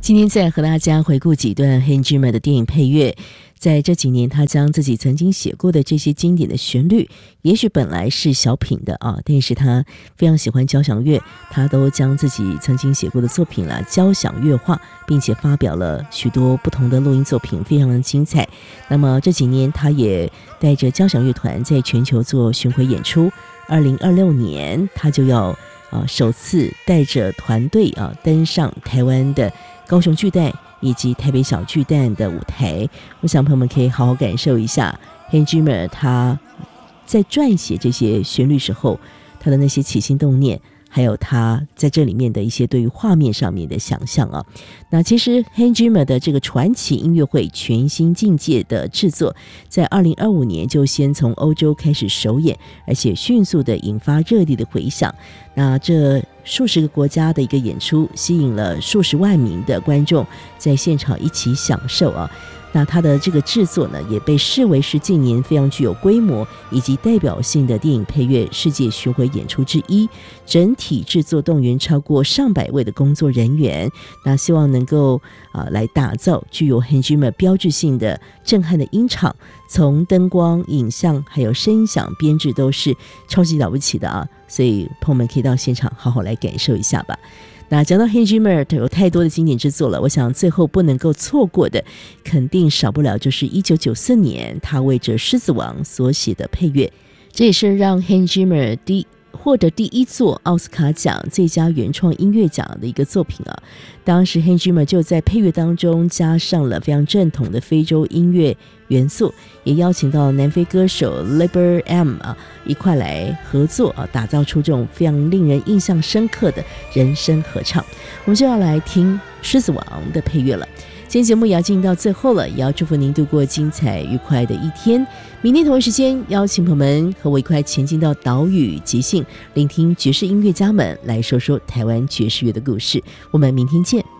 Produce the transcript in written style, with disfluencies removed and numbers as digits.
今天再和大家回顾几段 Hans Zimmer 的电影配乐。在这几年，他将自己曾经写过的这些经典的旋律，也许本来是小品的但是他非常喜欢交响乐，他都将自己曾经写过的作品交响乐化，并且发表了许多不同的录音作品，非常的精彩。那么这几年，他也带着交响乐团在全球做巡回演出。2026年，他就要首次带着团队登上台湾的高雄巨蛋以及台北小巨蛋的舞台。我想朋友们可以好好感受一下 Hans Zimmer 他在撰写这些旋律时候他的那些起心动念，还有他在这里面的一些对于画面上面的想象那其实 Hans Zimmer 的这个传奇音乐会全新境界的制作，在2025年就先从欧洲开始首演，而且迅速的引发热烈的回响。那这数十个国家的一个演出，吸引了数十万名的观众在现场一起享受那它的这个制作呢，也被视为是近年非常具有规模以及代表性的电影配乐世界巡回演出之一。整体制作动员超过上百位的工作人员，那希望能够来打造具有 Hans Zimmer 标志性的震撼的音场，从灯光、影像还有声响编制都是超级了不起的所以朋友们可以到现场好好来感受一下吧。那讲到 Hans Zimmer 有太多的经典之作了，我想最后不能够错过的肯定少不了就是1994年他为着《狮子王》所写的配乐，这也是让 Hans Zimmer获得第一座奥斯卡奖最佳原创音乐奖的一个作品当时 Hans Zimmer 就在配乐当中加上了非常正统的非洲音乐元素，也邀请到南非歌手 Liber M 一块来合作打造出这种非常令人印象深刻的人声合唱。我们就要来听《狮子王》的配乐了。今天节目也要进行到最后了，也要祝福您度过精彩愉快的一天。明天同一时间，邀请朋友们和我一块前进到岛屿即兴，聆听爵士音乐家们来说说台湾爵士乐的故事。我们明天见。